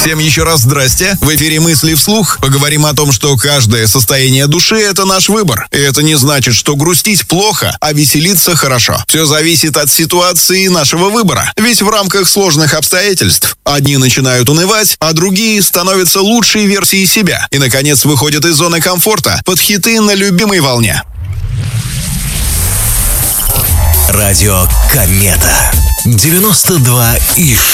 Всем еще раз здрасте. В эфире «Мысли вслух». Поговорим о том, что каждое состояние души – это наш выбор. И это не значит, что грустить плохо, а веселиться хорошо. Все зависит от ситуации нашего выбора. Ведь в рамках сложных обстоятельств одни начинают унывать, а другие становятся лучшей версией себя. И, наконец, выходят из зоны комфорта под хиты на любимой волне. Радио Комета 92,6.